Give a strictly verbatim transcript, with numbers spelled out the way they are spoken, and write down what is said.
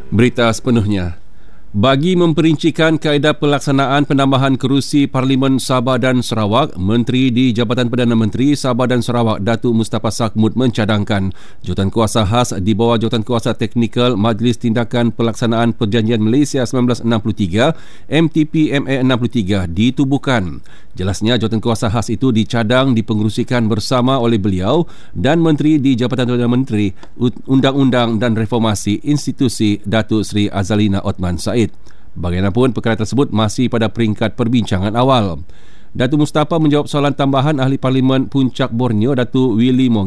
Berita sepenuhnya. Bagi memperincikan kaedah pelaksanaan penambahan kerusi Parlimen Sabah dan Sarawak, Menteri di Jabatan Perdana Menteri Sabah dan Sarawak Datuk Mustafa Sakhmud mencadangkan Jawatankuasa khas di bawah Jawatankuasa Teknikal Majlis Tindakan Pelaksanaan Perjanjian Malaysia seribu sembilan ratus enam puluh tiga M T P M A enam puluh tiga ditubuhkan. Jelasnya Jawatankuasa khas itu dicadang dipengerusikan bersama oleh beliau dan Menteri di Jabatan Perdana Menteri Undang-Undang dan Reformasi Institusi Datuk Seri Azalina Othman Said. Bagaimanapun, perkara tersebut masih pada peringkat perbincangan awal. Datuk Mustafa menjawab soalan tambahan Ahli Parlimen Puncak Borneo Datuk Willy Mong